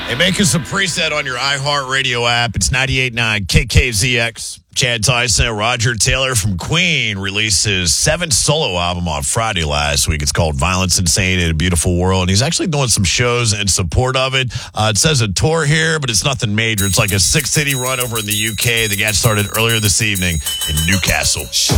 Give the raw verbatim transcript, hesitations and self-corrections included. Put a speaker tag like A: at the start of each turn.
A: Hey, make us a preset on your iHeartRadio app. It's ninety-eight point nine K K Z X. Chad Tyson and Roger Taylor from Queen released his seventh solo album on Friday last week. It's called Violence Insane in a Beautiful World. And he's actually doing some shows in support of it. Uh, it says a tour here, but it's nothing major. It's like a six-city run over in the U K. The guy started earlier this evening in Newcastle.